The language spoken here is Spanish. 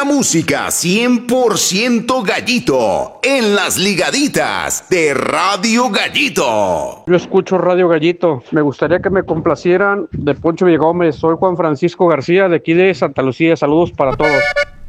Pura música 100% Gallito en las ligaditas de Radio Gallito. Yo escucho Radio Gallito. Me gustaría que me complacieran de Poncho Villagómez. Soy Juan Francisco García, de aquí de Santa Lucía. Saludos para todos.